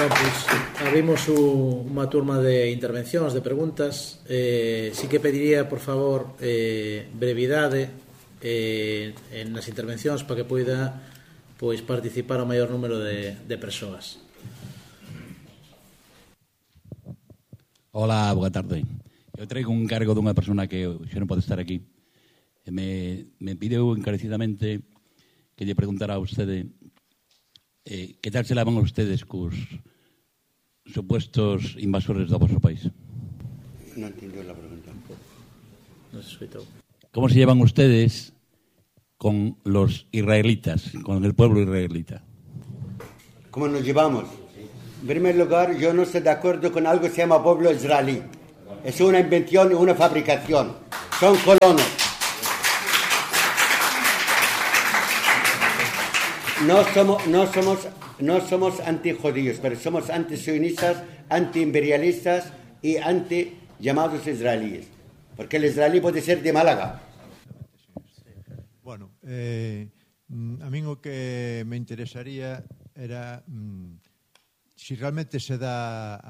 Pois, abrimos unha turma de intervencións, de preguntas. Sí que pediría, por favor, brevidade nas intervencións para que poida participar o maior número de persoas. Hola, boa tarde. Eu traigo un cargo dunha persona que xa non pode estar aquí. Me pideu encarecidamente que lle preguntara a vostede que tal se lavan ustedes cos supuestos invasores do vosso país. Non entendió la pregunta. No se escuchó. ¿Cómo se llevan ustedes con los israelitas, con el pueblo israelita? ¿Cómo nos llevamos? En primer lugar, yo no estoy de acuerdo con algo que se llama pueblo israelí. Es una invención y una fabricación. Son colonos. No somos antijudíos, pero somos antisionistas, antiimperialistas y anti llamados israelíes. Porque el israelí puede ser de Málaga. Bueno, a min o que me interesaría era si realmente se dá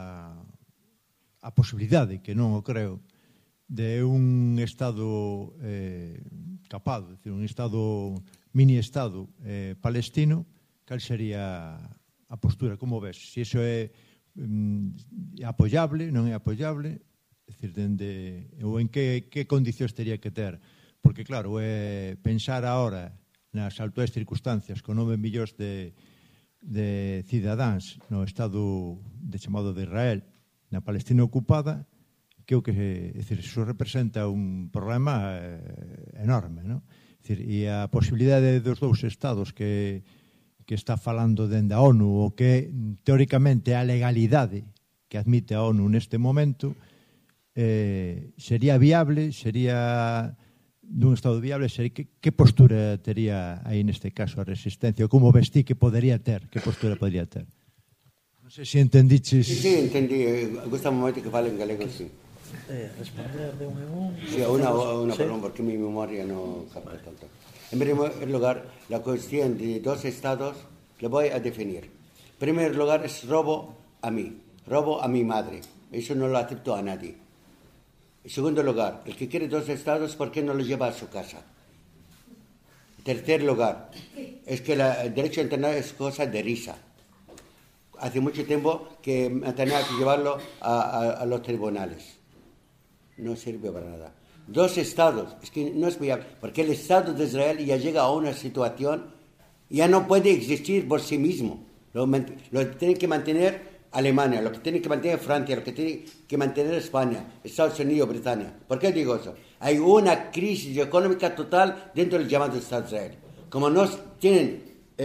a posibilidade, que non o creo, de un Estado capado, decir, un Estado mini-Estado palestino, cal sería a postura, como ves? Si iso é apoiable, non é apoiable, decir, ou en que condicións teria que ter? Porque, claro, pensar agora nas actuais circunstancias con 9 millóns de cidadáns no Estado chamado de Israel, na Palestina ocupada, que o que, decir, iso representa un problema enorme, non? E a posibilidade dos dous estados que está falando dende a ONU, o que teóricamente é a legalidade que admite a ONU neste momento, sería viable, sería dun estado viable, que postura tería aí neste caso a resistencia? Como vestí que podería ter? Que postura podería ter? Non sei se entendiches... Sí, entendí. Gusta un momento que fale en galego, sí. Responder de un en un. Sí, una perdón, porque mi memoria no capta tanto. En primer lugar, la cuestión de dos estados lo voy a definir. En primer lugar, es robo a mí, robo a mi madre. Eso no lo acepto a nadie. En segundo lugar, el que quiere dos estados, ¿por qué no lo lleva a su casa? En tercer lugar, es que el derecho internacional es cosa de risa. Hace mucho tiempo que tenía que llevarlo a los tribunales. No sirve para nada. Dos estados, es que no es viable, porque el Estado de Israel ya llega a una situación, ya no puede existir por sí mismo. Lo tiene que mantener Alemania, lo que tiene que mantener Francia, lo que tiene que mantener España, Estados Unidos, Britania. ¿Por qué digo eso? Hay una crisis económica total dentro del llamado Estado de Israel. Como no tienen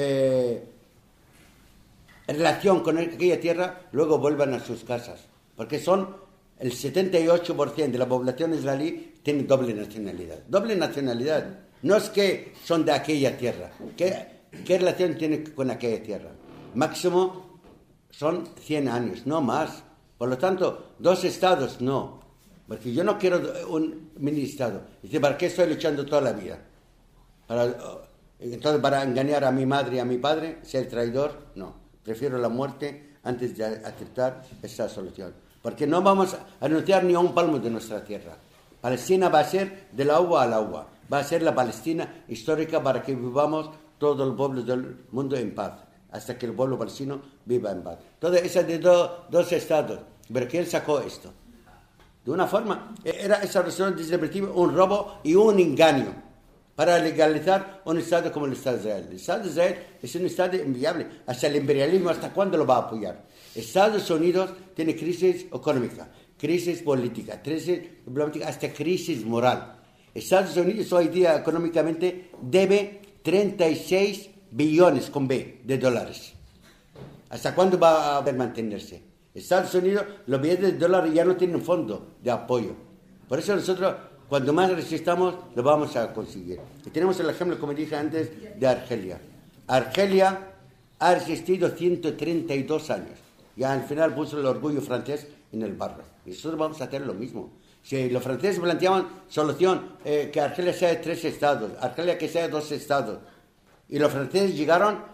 relación con aquella tierra, luego vuelvan a sus casas, porque son... El 78% de la población israelí tiene doble nacionalidad. Doble nacionalidad. No es que son de aquella tierra. ¿Qué relación tiene con aquella tierra? Máximo son 100 años, no más. Por lo tanto, dos estados no. Porque yo no quiero un mini-estado. Dice, ¿para qué estoy luchando toda la vida? Entonces, ¿para engañar a mi madre y a mi padre? ¿Ser traidor? No. Prefiero la muerte antes de aceptar esta solución. Porque no vamos a renunciar ni a un palmo de nuestra tierra. Palestina va a ser del agua al agua. Va a ser la Palestina histórica para que vivamos todos los pueblos del mundo en paz. Hasta que el pueblo palestino viva en paz. Entonces, esa de dos estados. ¿Pero quién sacó esto? De una forma, era esa resolución desde el principio un robo y un engaño para legalizar un estado como el Estado de Israel. El Estado de Israel es un estado inviable. Hasta el imperialismo, ¿hasta cuándo lo va a apoyar? Estados Unidos tiene crisis económica, crisis política, crisis diplomática, hasta crisis moral. Estados Unidos hoy día económicamente debe 36 billones con B de dólares. ¿Hasta cuándo va a mantenerse? Estados Unidos, los billetes de dólares ya no tienen un fondo de apoyo. Por eso nosotros, cuando más resistamos, lo vamos a conseguir. Y tenemos el ejemplo, como dije antes, de Argelia. Argelia ha resistido 132 años. Y al final puso el orgullo francés en el barro. Y nosotros vamos a hacer lo mismo. Si los franceses planteaban solución, que Argelia sea de 3 estados, Argelia que sea de 2 estados, y los franceses llegaron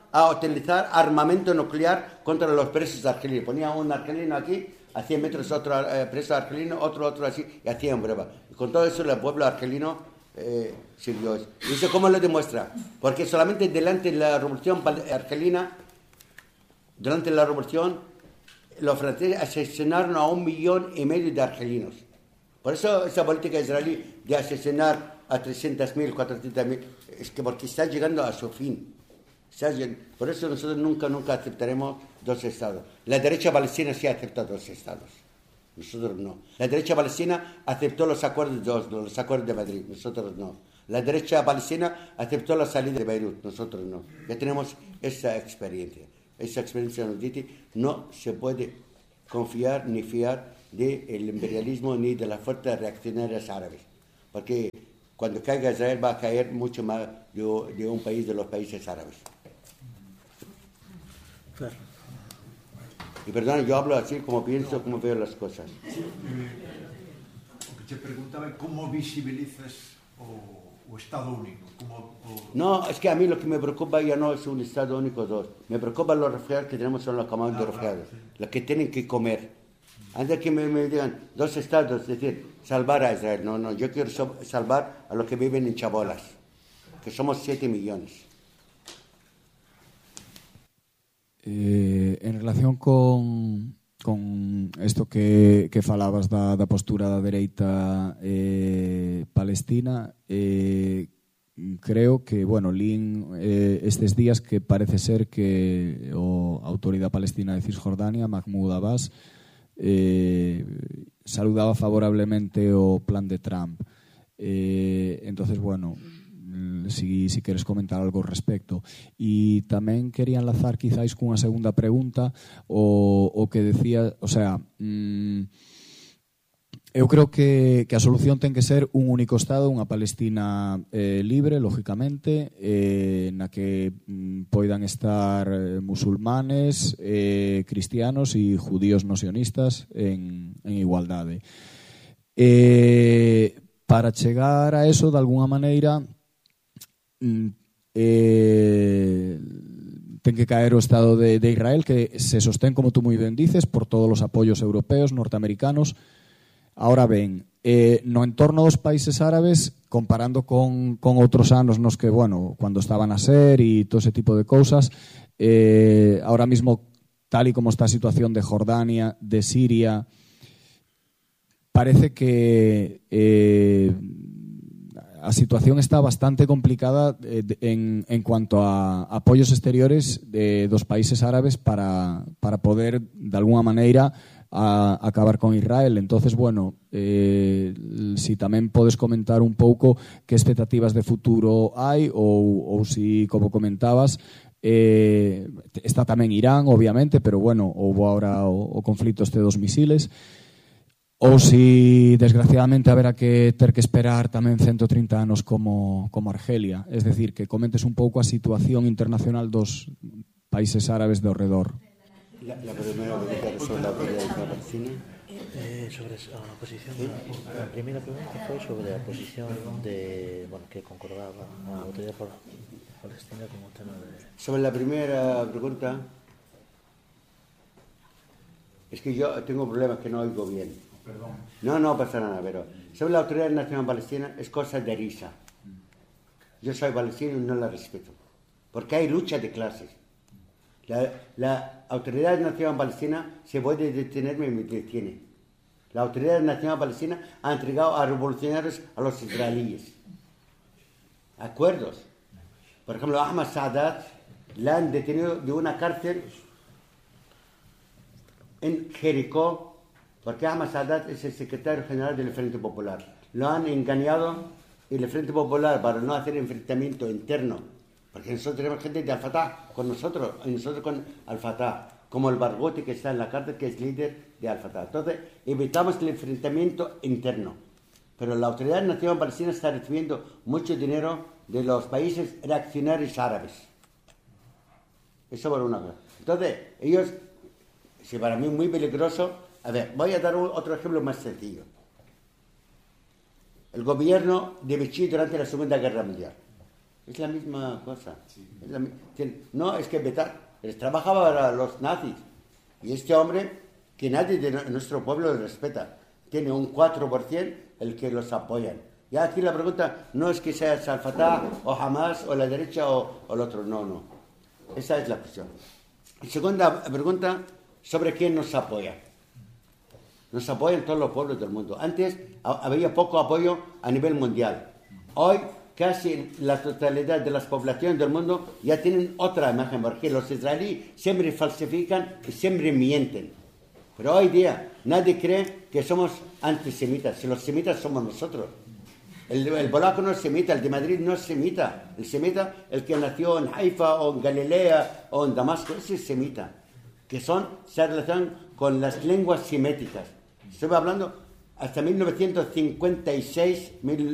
a utilizar armamento nuclear contra los presos argelinos. Ponía un argelino aquí, a 100 metros otro preso argelino, otro así, y hacían prueba. Y con todo eso el pueblo argelino sirvió eso. ¿Y eso cómo lo demuestra? Porque solamente delante de la revolución argelina, durante la revolución, los franceses asesinaron a 1,5 millones de argelinos. Por eso esa política israelí de asesinar a 300.000, 400.000, es que porque está llegando a su fin. Por eso nosotros nunca aceptaremos 2 estados. La derecha palestina sí acepta 2 estados. Nosotros no. La derecha palestina aceptó los acuerdos de Oslo, los acuerdos de Madrid. Nosotros no. La derecha palestina aceptó la salida de Beirut. Nosotros no. Ya tenemos esa experiencia. Esa experiencia nos dice no se puede confiar ni fiar del imperialismo ni de las fuerzas reaccionarias árabes. Porque cuando caiga Israel va a caer mucho más de un país de los países árabes. Claro. Y perdona, yo hablo así como pienso, como veo las cosas. O que te preguntaba como visibilizas o Estado único. No, es que a mí lo que me preocupa ya no es un Estado único o 2. Me preocupan los refugiados que tenemos en los campamentos de refugiados. Sí. Los que tienen que comer. Antes que me digan 2 estados, es decir, salvar a Israel. No, yo quiero salvar a los que viven en Chabolas, que somos 7 millones. En relación con isto que falabas da postura da dereita palestina, creo que, lín estes días que parece ser que a autoridade palestina de Cisjordania, Mahmoud Abbas, saludaba favorablemente o plan de Trump. Entonces, si queres comentar algo ao respecto. E tamén quería enlazar quizáis cunha segunda pregunta o que decía, eu creo que a solución ten que ser un único Estado, unha Palestina libre, lógicamente, na que poidan estar musulmanes, cristianos e judíos no sionistas en igualdade. Para chegar a eso, de alguna maneira, ten que caer o Estado de Israel, que se sostén, como tú moi ben dices, por todos os apoios europeos, norteamericanos. Ahora ben, no entorno dos países árabes, comparando con outros anos nos que, cando estaban a ser e todo ese tipo de cousas, ahora mismo, tal e como está a situación de Jordania, de Siria, parece que a situación está bastante complicada en cuanto a apoios exteriores dos países árabes para poder, de alguna maneira, acabar con Israel. Entonces, si tamén podes comentar un pouco que expectativas de futuro hai ou si, como comentabas, está tamén Irán, obviamente, pero houve ahora o conflito dos misiles. Ou si, desgraciadamente, haberá que ter que esperar tamén 130 anos como Argelia. Es decir, que comentes un pouco a situación internacional dos países árabes de ao redor. La primera pregunta sobre la autoridad palestina. Sobre la posición, la primera pregunta fue sobre la posición de, que concordaba la autoridad palestina como tema de... Sobre la primera pregunta, es que yo tengo problemas que no oigo bien. Perdón. No pasa nada, pero sobre la Autoridad Nacional Palestina es cosa de risa. Yo soy palestino y no la respeto, porque hay lucha de clases. La Autoridad Nacional Palestina se puede detenerme y me detiene. La Autoridad Nacional Palestina ha entregado a revolucionarios a los israelíes. Acuerdos. Por ejemplo, Ahmad Saadat la han detenido de una cárcel en Jericó, porque Ahmad Saadat es el secretario general del Frente Popular. Lo han engañado y el Frente Popular, para no hacer enfrentamiento interno, porque nosotros tenemos gente de Al-Fatah con nosotros, y nosotros con Al-Fatah, como el Barghouti que está en la cárcel, que es líder de Al-Fatah. Entonces, evitamos el enfrentamiento interno. Pero la Autoridad Nacional Palestina está recibiendo mucho dinero de los países reaccionarios árabes. Eso por una cosa. Entonces, ellos, si para mí es muy peligroso. A ver, voy a dar otro ejemplo más sencillo. El gobierno de Vichy durante la Segunda Guerra Mundial. Es la misma cosa. No, es que Betar trabajaba para los nazis. Y este hombre, que nadie de nuestro pueblo le respeta, tiene un 4% el que los apoyan. Y aquí la pregunta no es que sea Al-Fatah o Hamas o la derecha o el otro, no. Esa es la cuestión. Y segunda pregunta, sobre quién nos apoya. Nos apoyan todos los pueblos del mundo. Antes había poco apoyo a nivel mundial. Hoy casi la totalidad de las poblaciones del mundo ya tienen otra imagen, porque los israelíes siempre falsifican y siempre mienten. Pero hoy día nadie cree que somos antisemitas. Si los semitas somos nosotros. El polaco no es semita, el de Madrid no es semita. El semita, el que nació en Haifa o en Galilea o en Damasco, ese es semita. Que se relacionan con las lenguas seméticas. Estoy hablando hasta 1956,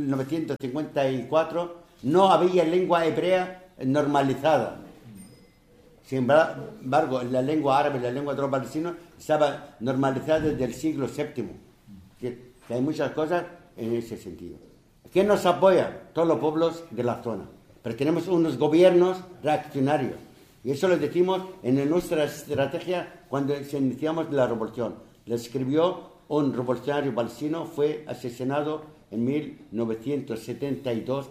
1954, no había lengua hebrea normalizada. Sin embargo, la lengua árabe, la lengua de los palestinos, estaba normalizada desde el siglo VII. Que hay muchas cosas en ese sentido. ¿Quién nos apoya? Todos los pueblos de la zona. Pero tenemos unos gobiernos reaccionarios. Y eso lo decimos en nuestra estrategia cuando iniciamos la revolución. Lo escribió un revolucionario palestino, fue asesinado en 1972,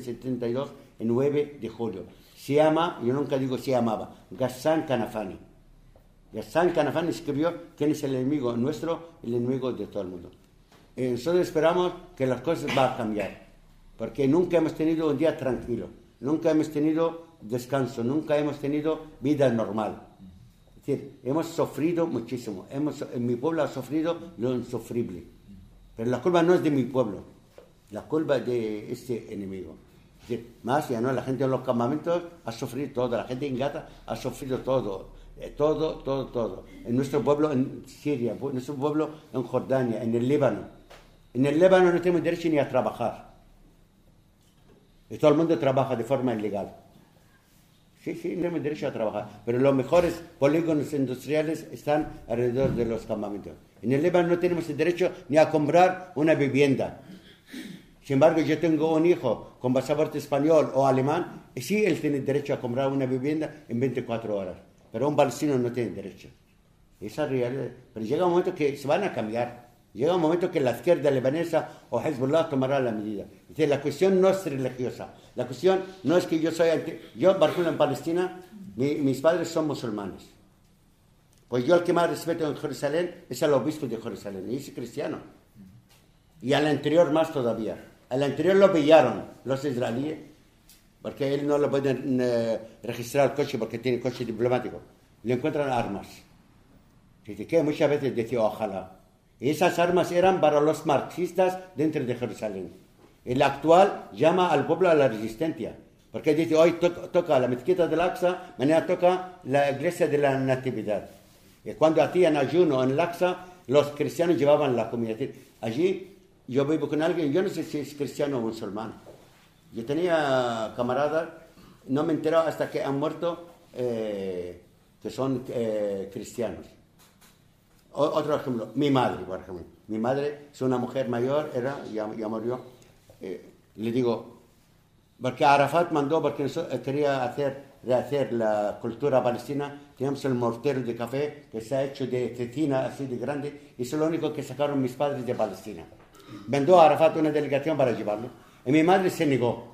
el 9 de julio. Se llama, yo nunca digo se llamaba, Ghassan Kanafani. Ghassan Kanafani escribió quién es el enemigo nuestro, el enemigo de todo el mundo. Nosotros esperamos que las cosas van a cambiar, porque nunca hemos tenido un día tranquilo, nunca hemos tenido descanso, nunca hemos tenido vida normal. Es decir, hemos sufrido muchísimo, mi pueblo ha sufrido lo insufrible, pero la culpa no es de mi pueblo, la culpa es de este enemigo. Es decir, más ya no, la gente en los campamentos ha sufrido todo, la gente en Gaza ha sufrido todo. Todo. En nuestro pueblo en Siria, en nuestro pueblo en Jordania, en el Líbano. En el Líbano no tenemos derecho ni a trabajar. Y todo el mundo trabaja de forma ilegal. Sí, no tenemos derecho a trabajar. Pero los mejores polígonos industriales están alrededor de los campamentos. En el Líbano no tenemos el derecho ni a comprar una vivienda. Sin embargo, yo tengo un hijo con pasaporte español o alemán, y sí, él tiene derecho a comprar una vivienda en 24 horas. Pero un palestino no tiene derecho. Esa realidad. Pero llega un momento que se van a cambiar. Llega un momento que la izquierda libanesa o Hezbollah tomará la medida. Es decir, la cuestión no es religiosa. La cuestión no es que yo soy... Yo, por ejemplo, en Palestina, mis padres son musulmanes. Pues yo el que más respeto en Jerusalén es al obispo de Jerusalén. Y es cristiano. Y al anterior más todavía. Al anterior lo pillaron los israelíes. Porque él no lo pueden registrar el coche porque tiene coche diplomático. Le encuentran armas. Dice que muchas veces decía ojalá. Y esas armas eran para los marxistas dentro de Jerusalén. El actual llama al pueblo a la resistencia. Porque dice, hoy toca la mezquita del Aqsa, mañana toca la iglesia de la Natividad. Y cuando hacían ayuno en el Aqsa, los cristianos llevaban la comida. Allí yo vivo con alguien, yo no sé si es cristiano o musulmán. Yo tenía camaradas, no me he enterado hasta que han muerto, que son cristianos. Otro ejemplo, mi madre, por ejemplo. Mi madre es una mujer mayor, ya murió. Le digo, porque Arafat mandó, porque quería rehacer la cultura palestina, teníamos el mortero de café que se ha hecho de cecina así de grande, y eso es lo único que sacaron mis padres de Palestina. Mandó a Arafat una delegación para llevarlo. Y mi madre se negó.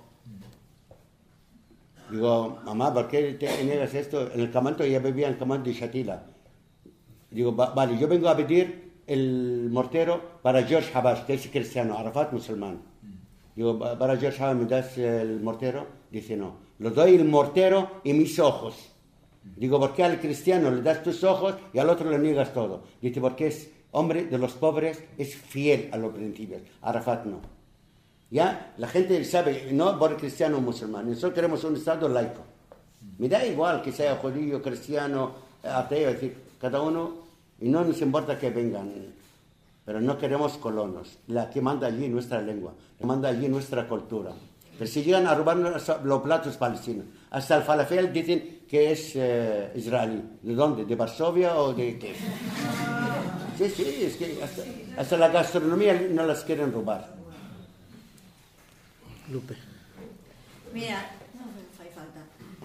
Digo, mamá, ¿por qué te niegas esto? En el campamento, ella vivía en el campamento de Shatila. Digo, vale, yo vengo a pedir el mortero para George Habash, que es cristiano, Arafat musulmán. Digo, para George Habash, ¿me das el mortero? Dice, no. Le doy el mortero y mis ojos. Digo, ¿por qué al cristiano le das tus ojos y al otro le niegas todo? Dice, porque es hombre de los pobres, es fiel a los principios. Arafat no. Ya, la gente sabe, no por cristiano o musulmán. Nosotros queremos un Estado laico. Me da igual que sea judío, cristiano, ateo, es decir, cada uno, y no nos importa que vengan, pero no queremos colonos. La que manda allí nuestra lengua, que manda allí nuestra cultura. Pero si llegan a robarnos los platos palestinos, hasta el falafel dicen que es israelí. ¿De dónde? ¿De Varsovia o de qué? Sí, es que hasta la gastronomía no las quieren robar. Lupe. Mira,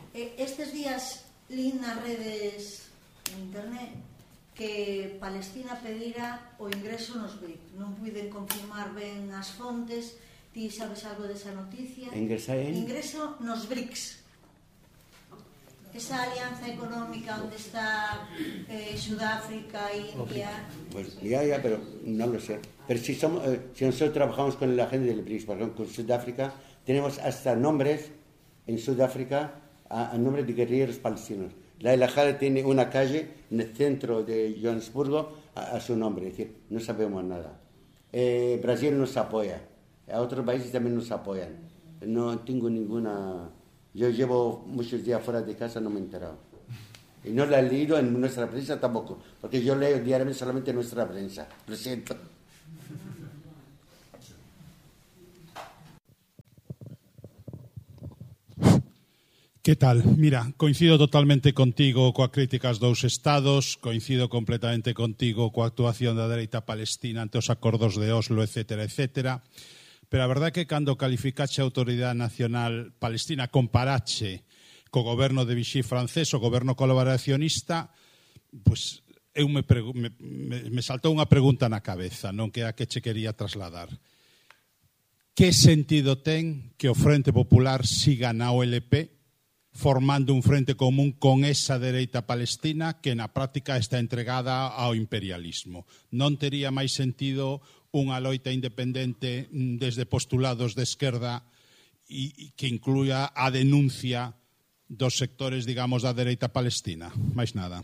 Estes días lín nas redes en internet que Palestina pedira o ingreso nos BRIC. Non puiden confirmar ben as fontes. Ti sabes algo desa noticia? Ingreso nos BRICS. Esa alianza económica onde está Sudáfrica, India... Pues ya, pero no lo sé. Pero si nosotros trabajamos con la gente del BRICS, por ejemplo, con Sudáfrica, tenemos hasta nombres en Sudáfrica a nombre de guerrilleros palestinos. La Elajada tiene una calle en el centro de Johannesburgo a su nombre, es decir, no sabemos nada. Brasil nos apoya, a otros países también nos apoyan. No tengo ninguna... Yo llevo muchos días fuera de casa, no me he enterado. Y no la he leído en nuestra prensa tampoco, porque yo leo diariamente solamente nuestra prensa. Lo siento. Que tal? Mira, coincido totalmente contigo coa crítica aos dous estados, coincido completamente contigo coa actuación da dereita palestina ante os acordos de Oslo, etcétera, etcétera. Pero a verdade é que cando calificache a Autoridade Nacional Palestina, comparache co goberno de Vichy francés, o goberno colaboracionista, pois eu me saltou unha pregunta na cabeza, non que a que che quería trasladar. Que sentido ten que o Frente Popular siga na OLP formando un frente común con esa dereita palestina que na práctica está entregada ao imperialismo? Non tería máis sentido unha loita independente desde postulados de esquerda e que incluya a denuncia dos sectores, digamos, da dereita palestina? Máis nada.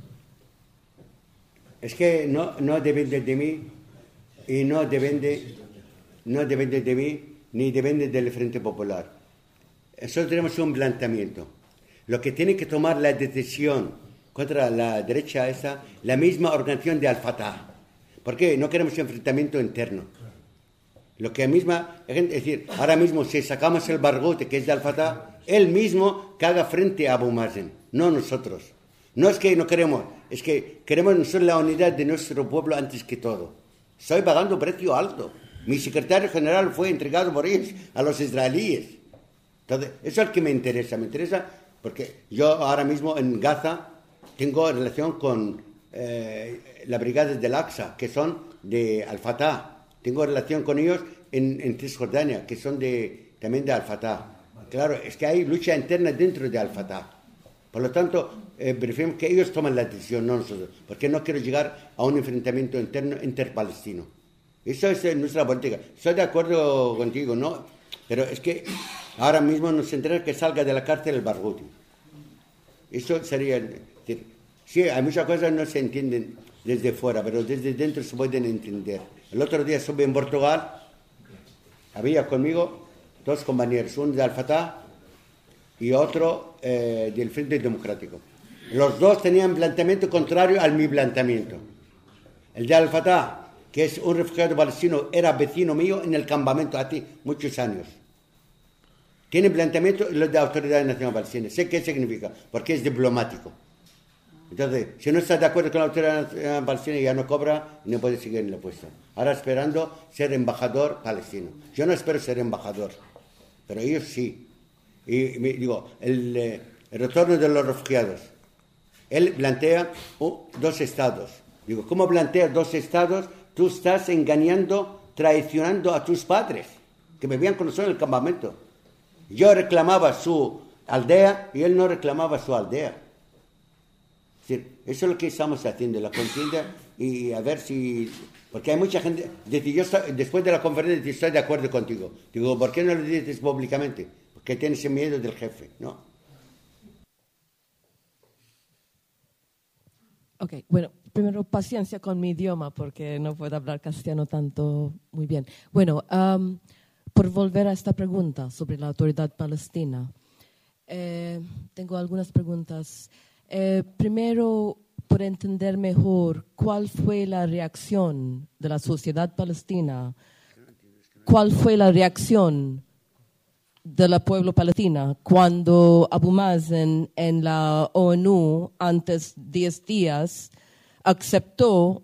Es que no depende de mí y no depende de mí ni depende del Frente Popular. Nosotros tenemos un planteamiento. Lo que tiene que tomar la decisión contra la derecha es la misma organización de Al-Fatah. ¿Por qué? No queremos enfrentamiento interno. Lo que misma, es decir, ahora mismo si sacamos el Barghouti, que es de Al-Fatah, él mismo que haga frente a Abu Mazen, no nosotros. No es que no queremos, es que queremos nosotros la unidad de nuestro pueblo antes que todo. Estoy pagando precio alto. Mi secretario general fue entregado por ellos a los israelíes. Entonces, eso es lo que me interesa porque yo ahora mismo en Gaza tengo relación con la brigada del Aqsa, que son de Al-Fatah. Tengo relación con ellos en Cisjordania, que son también de Al-Fatah. Claro, es que hay lucha interna dentro de Al-Fatah. Por lo tanto, prefiero que ellos tomen la decisión, no nosotros, porque no quiero llegar a un enfrentamiento interno interpalestino. Eso es nuestra política. Estoy de acuerdo contigo, ¿no? Pero es que ahora mismo nos interesa que salga de la cárcel el Barghouti. Eso sería... Sí, hay muchas cosas que no se entienden desde fuera, pero desde dentro se pueden entender. El otro día estuve en Portugal, había conmigo dos compañeros, uno de Al-Fatah y otro del Frente Democrático. Los dos tenían planteamiento contrario al mi planteamiento. El de Al-Fatah, que es un refugiado palestino, era vecino mío en el campamento hace muchos años. Tiene planteamiento lo de Autoridad Nacional Palestina. Sé qué significa, porque es diplomático. Entonces, si no está de acuerdo con la Autoridad Nacional Palestina, ya no cobra y no puede seguir en la puesta. Ahora esperando ser embajador palestino. Yo no espero ser embajador, pero ellos sí. Y digo, el retorno de los refugiados. Él plantea dos estados. Digo, ¿cómo planteas dos estados? Tú estás engañando, traicionando a tus padres, que vivían con nosotros en el campamento. Yo reclamaba su aldea y él no reclamaba su aldea. Es decir, eso es lo que estamos haciendo, la contienda, y a ver si... Porque hay mucha gente... Después de la conferencia estoy de acuerdo contigo. Digo, ¿por qué no lo dices públicamente? Porque tienes miedo del jefe, ¿no? Ok, bueno, primero paciencia con mi idioma porque no puedo hablar castellano tanto muy bien. Bueno, por volver a esta pregunta sobre la Autoridad Palestina, tengo algunas preguntas. Primero, por entender mejor cuál fue la reacción de la sociedad palestina, cuál fue la reacción de la pueblo palestina cuando Abu Mazen en la ONU antes 10 días aceptó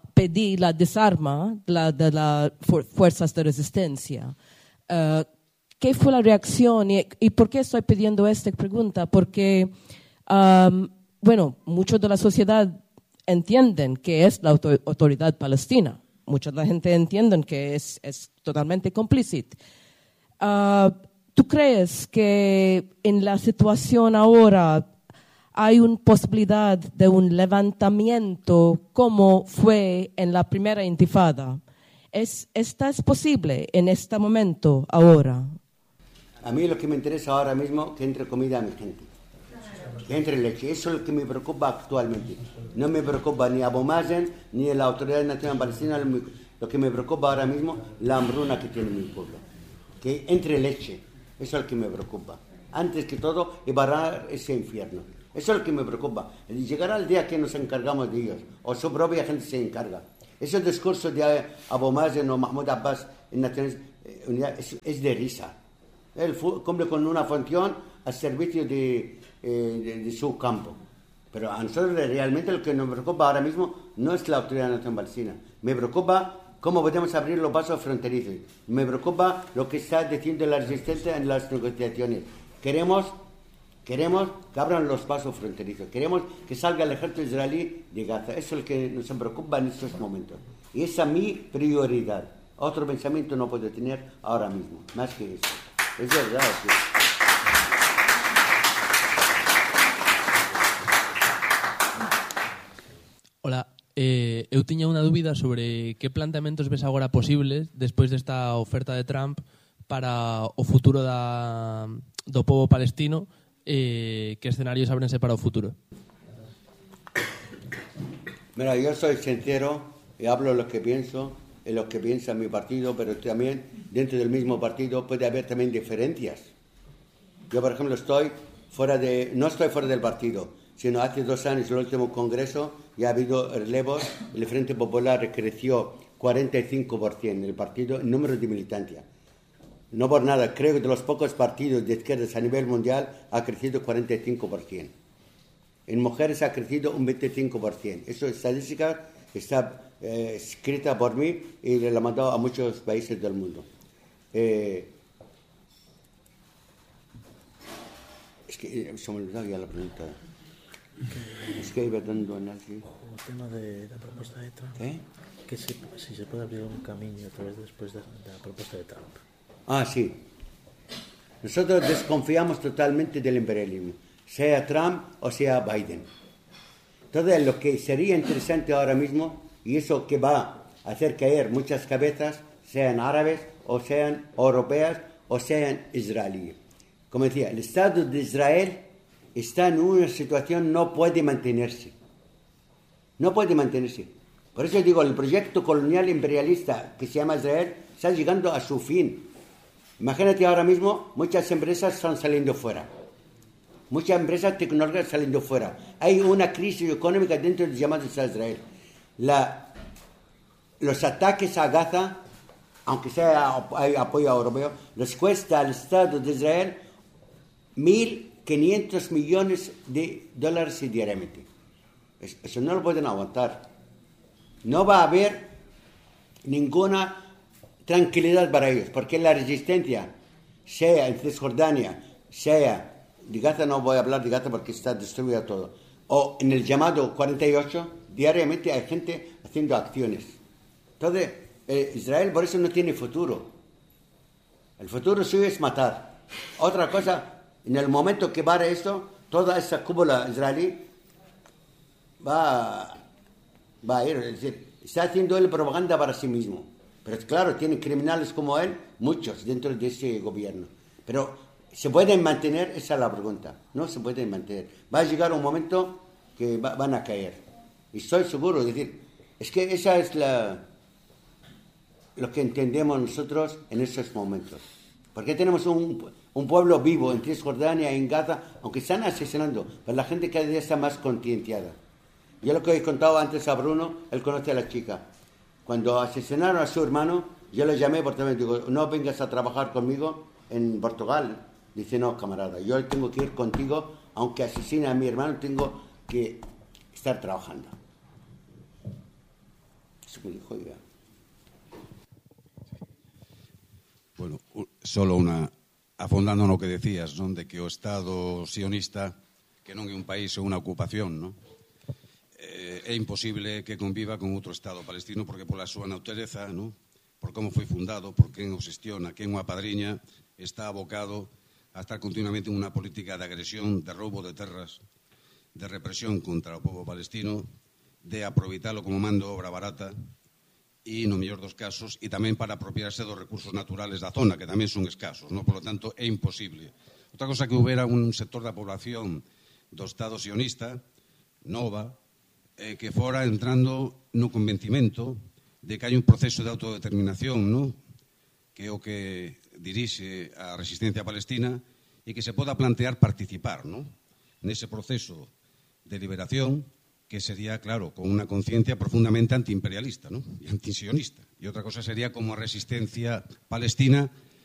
pedir la desarma de las fuerzas de resistencia. ¿qué fue la reacción? ¿Y por qué estoy pidiendo esta pregunta? Porque, bueno, muchos de la sociedad entienden que es la autoridad palestina. Mucha de la gente entiende que es totalmente cómplice. ¿Tú crees que en la situación ahora hay una posibilidad de un levantamiento como fue en la primera intifada? ¿Esta es posible en este momento ahora? A mí lo que me interesa ahora mismo es que entre comida a mi gente, que entre leche. Eso es lo que me preocupa actualmente. No me preocupa ni Abu Mazen ni la Autoridad Nacional Palestina. Lo que me preocupa ahora mismo es la hambruna que tiene mi pueblo. Que entre leche. Eso es lo que me preocupa. Antes que todo, y barrar ese infierno. Eso es lo que me preocupa. Llegará el día que nos encargamos de ellos, o su propia gente se encarga. Ese discurso de Abu Mazen o Mahmoud Abbas en Naciones Unidas es de risa. Él cumple con una función al servicio de su campo. Pero a nosotros realmente lo que nos preocupa ahora mismo no es la Autoridad Nacional Palestina. Me preocupa cómo podemos abrir los pasos fronterizos. Me preocupa lo que está diciendo la resistencia en las negociaciones. Queremos que abran los pasos fronterizos. Queremos que salga el ejército israelí de Gaza. Eso es lo que nos preocupa en estos momentos. Y esa es mi prioridad. Otro pensamiento no puedo tener ahora mismo, más que eso. Es verdad. Sí. Hola, eu tiña unha dúbida sobre que planteamentos ves agora posibles despois desta oferta de Trump para o futuro do povo palestino, que escenarios ábrense para o futuro. Mira, yo soy sincero y hablo lo que pienso, en lo que piensa mi partido, pero también dentro del mismo partido puede haber también diferencias. Yo, por ejemplo, no estoy fuera del partido, sino hace 2 años, en el último congreso, ya ha habido relevos, el Frente Popular creció 45% el partido en número de militancia. No por nada, creo que de los pocos partidos de izquierdas a nivel mundial ha crecido 45%. En mujeres ha crecido un 25%. Eso es estadística, está escrita por mí y la he mandado a muchos países del mundo. Es que se me olvidó ya la pregunta. Es que iba dando análisis. El tema de la propuesta de Trump. Que si se puede abrir un camino a través después de la propuesta de Trump. Ah, sí. Nosotros desconfiamos totalmente del imperialismo, sea Trump o sea Biden. Entonces, lo que sería interesante ahora mismo, y eso que va a hacer caer muchas cabezas, sean árabes, o sean europeas, o sean israelíes. Como decía, el Estado de Israel está en una situación, no puede mantenerse. No puede mantenerse. Por eso digo, el proyecto colonial imperialista que se llama Israel está llegando a su fin. Imagínate ahora mismo, muchas empresas están saliendo fuera. Muchas empresas tecnológicas saliendo fuera. Hay una crisis económica dentro del llamado Israel. Los ataques a Gaza, aunque sea hay apoyo europeo, les cuesta al Estado de Israel $1.500 millones diariamente. Eso no lo pueden aguantar. No va a haber ninguna tranquilidad para ellos, porque la resistencia, sea en Cisjordania, sea de Gaza, no voy a hablar de Gaza porque está destruido todo, o en el llamado 48, diariamente hay gente haciendo acciones. Entonces, Israel por eso no tiene futuro. El futuro suyo es matar. Otra cosa, en el momento que pare esto, toda esa cúpula israelí va a ir, es decir, está haciendo él propaganda para sí mismo. Pero claro, tiene criminales como él, muchos dentro de ese gobierno. Pero, ¿se pueden mantener? Esa es la pregunta. No se pueden mantener. Va a llegar un momento que van a caer. Y estoy seguro, es decir, es que esa es lo que entendemos nosotros en esos momentos. Porque tenemos un pueblo vivo en Cisjordania, en Gaza, aunque están asesinando, pero la gente cada día está más concienciada. Yo lo que he contado antes a Bruno, él conoce a la chica. Cuando asesinaron a su hermano, yo le llamé por teléfono y digo, no vengas a trabajar conmigo en Portugal. Dice, no, camarada, yo tengo que ir contigo, aunque asesine a mi hermano, tengo que estar trabajando. Eso me dijo ya. Bueno, solo una afondando no que decías, non, de que o Estado sionista, que non é un país, é unha ocupación, non? É imposible que conviva con outro Estado palestino porque pola súa natureza, non? Por como foi fundado, por quen o xestiona, quen o apadriña, está abocado a estar continuamente en unha política de agresión, de roubo de terras, de represión contra o povo palestino, de aproveitalo como mando de obra barata e, no mellor dos casos, e tamén para apropiarse dos recursos naturales da zona, que tamén son escasos, non? Por lo tanto, é imposible. Outra cosa que houbera un sector da población do Estado sionista, nova, que fora entrando no convencimento de que hai un proceso de autodeterminación, non? Que é o que dirixe a resistencia palestina e que se poda plantear participar, non? Nese proceso de liberación que sería, claro, con unha conciencia profundamente antiimperialista, ¿no? E antisionista. E outra cosa sería como a resistencia palestina